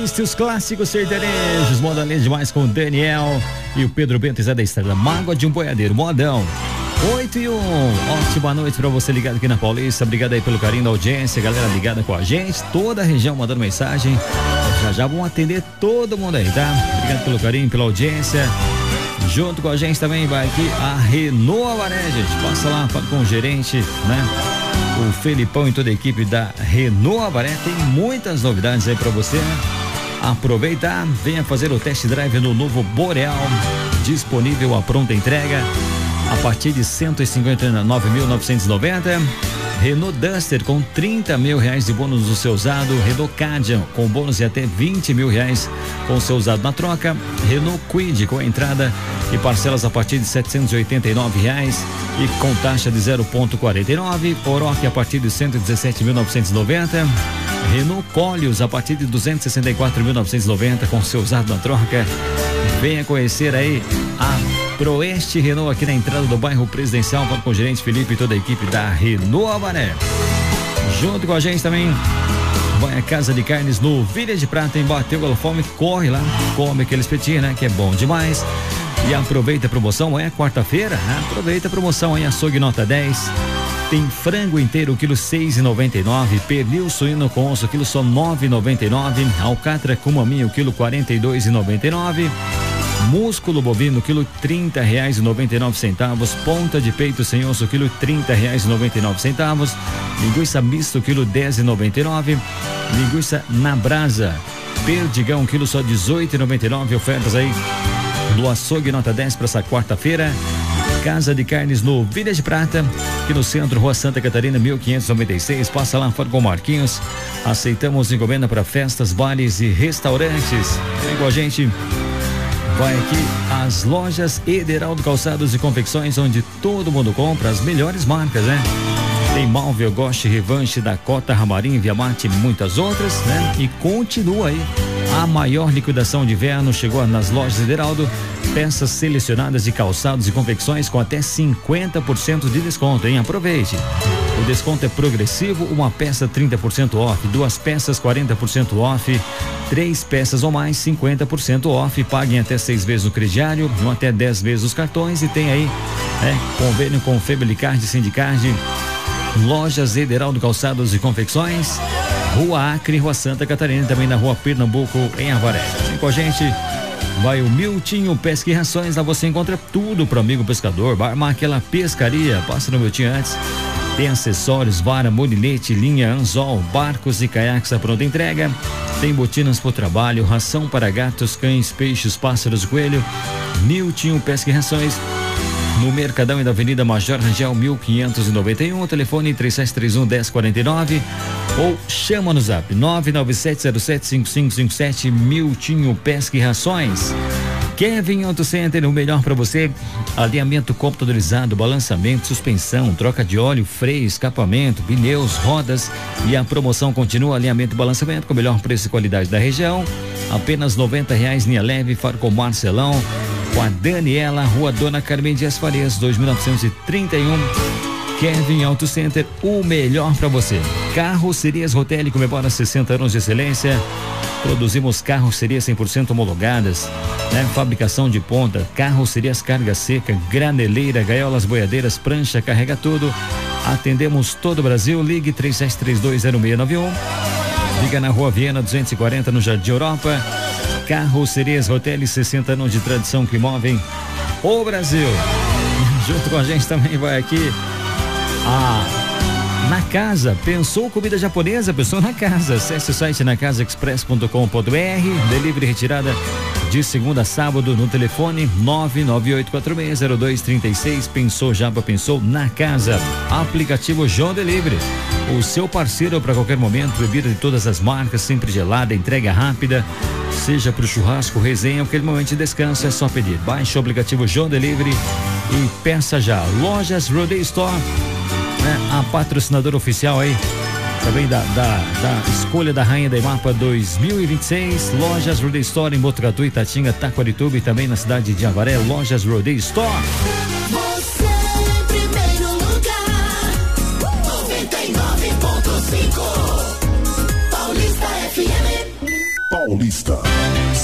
playlist, os clássicos sertanejos, modalmente demais com o Daniel e o Pedro Bento e Zé da Estrada. Mágoa de um boiadeiro, modão. 8:01, ótima noite pra você ligado aqui na Paulista. Obrigado aí pelo carinho da audiência, galera ligada com a gente, toda a região mandando mensagem. Já vão atender todo mundo aí, tá? Obrigado pelo carinho, pela audiência. Junto com a gente também vai aqui a Renault Avaré, gente. Passa lá, fala com o gerente, né? O Felipão e toda a equipe da Renault Avaré. Tem muitas novidades aí pra você, né? Aproveitar, venha fazer o test drive no novo Boreal, disponível à pronta entrega a partir de R$ 159.990. Renault Duster com R$30 mil de bônus no seu usado. Renault Kadian com bônus de até R$20 mil com o seu usado na troca. Renault Kwid com entrada e parcelas a partir de R$ 789 e com taxa de 0,49. Oroch a partir de R$ 117.990. Renault Koleos a partir de R$ 264.990 com o seu usado na troca. Venha conhecer aí a Proeste Renault aqui na entrada do bairro Presidencial, com o gerente Felipe e toda a equipe da Renault Avaré. Junto com a gente também vai a Casa de Carnes no Village Prata, em Bateu pela fome, corre lá, come aquele espetinho, né, que é bom demais. E aproveita a promoção, é quarta-feira, né? Aproveita a promoção aí, açougue nota 10. Tem frango inteiro, quilo 6,99. Pernil suíno com osso, quilo só 9,99. Alcatra com maminho, quilo 42,99. Músculo bovino, quilo R$30,99. Ponta de peito sem osso, quilo R$30,99. Linguiça misto, quilo R$10,99. Linguiça na brasa, perdigão, quilo só R$18,99. Ofertas aí do açougue nota 10 para essa quarta-feira. Casa de Carnes no Village Prata, aqui no centro, Rua Santa Catarina, 1596. Passa lá fora com o Marquinhos. Aceitamos encomenda para festas, bares e restaurantes. Vem com a gente. Vai aqui as lojas Ederaldo Calçados e Confecções, onde todo mundo compra as melhores marcas, né? Tem Malve, Goste, Revanche, Dakota, Ramarim, Viamate e muitas outras, né? E continua aí a maior liquidação de inverno, chegou nas lojas Ederaldo. Peças selecionadas de calçados e confecções com até 50% de desconto, hein? Aproveite. O desconto é progressivo, uma peça 30% off, 2 peças 40% off, 3 peças ou mais 50% off. Paguem até 6 vezes no crediário, ou até 10 vezes os cartões. E tem aí convênio com Febelicard e Sindicard. Lojas Ederaldo Calçados e Confecções, Rua Acre, Rua Santa Catarina, também na Rua Pernambuco, em Avaré. Vem com a gente. Vai o Miltinho Pesca e Rações, lá você encontra tudo pro amigo pescador. Vai armar aquela pescaria, passa no Miltinho antes. Tem acessórios, vara, molinete, linha, anzol, barcos e caiaques à pronta entrega. Tem botinas pro trabalho, ração para gatos, cães, peixes, pássaros, coelho. Miltinho Pesca e Rações, no Mercadão e da Avenida Major Rangel 1591, o telefone 3731-1049 ou chama no zap 997075557. Miltinho Pesca e Rações. Kevin Auto Center, o melhor para você: alinhamento computadorizado, balançamento, suspensão, troca de óleo, freio, escapamento, pneus, rodas. E a promoção continua: alinhamento e balançamento com o melhor preço e qualidade da região. Apenas R$90, linha leve, Farco Marcelão, com a Daniela, Rua Dona Carmen Dias Farias, 2931. Kevin Auto Center, o melhor para você. Carrocerias Rotelli comemora 60 anos de excelência. Produzimos carrocerias 100% homologadas, né? Fabricação de ponta, carrocerias carga seca, graneleira, gaiolas, boiadeiras, prancha, carrega tudo. Atendemos todo o Brasil. Ligue 37320691. Liga na Rua Viena 240, no Jardim Europa. Carrocerias Rotelli, 60 anos de tradição que movem o Brasil. Junto com a gente também vai aqui Na Casa. Pensou comida japonesa? Pensou na Casa. Acesse o site nacasaexpress.com.br. Delivery retirada de segunda a sábado no telefone 998460236. Pensou Japa, pensou na Casa. Aplicativo João Delivery, o seu parceiro para qualquer momento. Bebida de todas as marcas, sempre gelada, entrega rápida. Seja pro churrasco, resenha, aquele momento de descanso, é só pedir. Baixe o aplicativo João Delivery e peça já. Lojas Rodeio Store, né? A patrocinadora oficial aí também da escolha da Rainha da Imapa 2026. Lojas Rodeio Store em Botucatu, Itatinga, Taquarituba e também na cidade de Avaré. Lojas Rodeio Store. Você em primeiro lugar, 99.5 Paulista FM. Paulista.